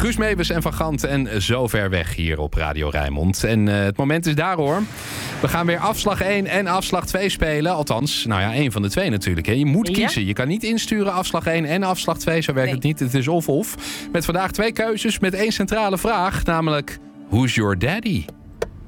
Guus Meeuwis en Van Gant en Zo Ver Weg hier op Radio Rijnmond. En het moment is daar hoor. We gaan weer afslag 1 en afslag 2 spelen. Althans, nou ja, één van de twee natuurlijk. Hè. Je moet kiezen. Je kan niet insturen afslag 1 en afslag 2. Zo werkt het niet. Het is of-of. Met vandaag 2 keuzes met 1 centrale vraag. Namelijk, who's your daddy?